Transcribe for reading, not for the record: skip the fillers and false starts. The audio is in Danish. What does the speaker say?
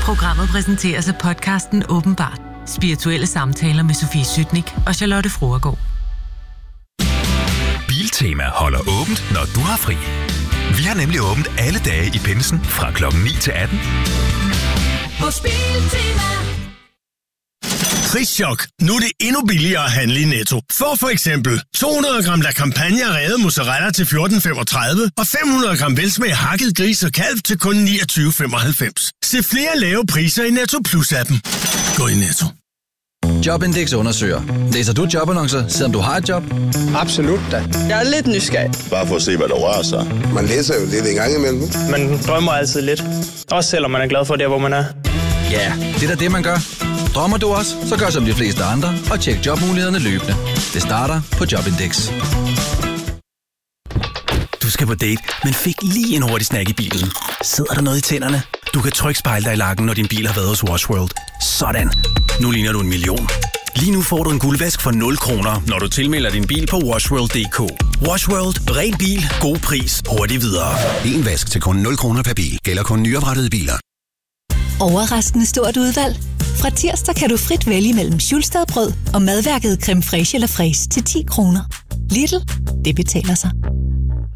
Programmet præsenteres af podcasten Åbenbart. Spirituelle samtaler med Sofie Sytnik og Charlotte Fruergaard. Biltema holder åbent, når du har fri. Vi har nemlig åbent alle dage i pinsen fra klokken 9 til 18. Hos Biltema. Prischok. Nu er det endnu billigere at handle i Netto. For eksempel 200 gram La Campagna revet mozzarella til 14,35 og 500 gram velsmag hakket gris og kalv til kun 29,95. Se flere lave priser i Netto Plus-appen. Gå i Netto. Jobindex undersøger. Læser du jobannoncer, selvom du har et job? Absolut da. Jeg er lidt nysgerrig. Bare for at se, hvad der rører sig. Man læser jo lidt en gang imellem. Man drømmer altid lidt. Også selvom man er glad for der, hvor man er. Ja, det er da det, man gør. Drømmer du også, så gør som de fleste andre og tjek jobmulighederne løbende. Det starter på Jobindex. Du skal på date, men fik lige en hurtig snack i bilen. Sidder der noget i tænderne? Du kan trygt spejle dig i lakken, når din bil har været hos Wash World. Sådan. Nu ligner du en million. Lige nu får du en guldvask for 0 kroner, når du tilmelder din bil på washworld.dk. Wash World. Ren bil. God pris. Hurtigt videre. En vask til kun 0 kroner per bil. Gælder kun nyoprettede biler. Overraskende stort udvalg. Fra tirsdag kan du frit vælge mellem Schulstadbrød og madværket creme fraiche eller fraise til 10 kroner. Lidl, det betaler sig.